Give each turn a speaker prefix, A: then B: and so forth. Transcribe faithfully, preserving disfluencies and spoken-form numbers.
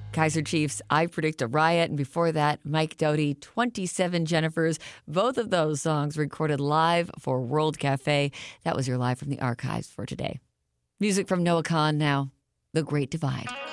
A: Kaiser Chiefs, I Predict a Riot. And before that, Mike Doughty, twenty-seven Jennifers. Both of those songs recorded live for World Cafe. That was your Live from the Archives for today. Music from Noah Kahan now, The Great Divide.